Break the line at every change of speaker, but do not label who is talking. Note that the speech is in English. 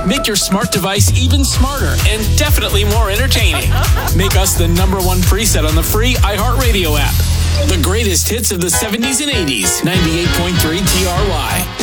Make your smart device even smarter and definitely more entertaining. Make us the #1 preset on the free iHeartRadio app. The greatest hits of the 70s and 80s. 98.3 TRY.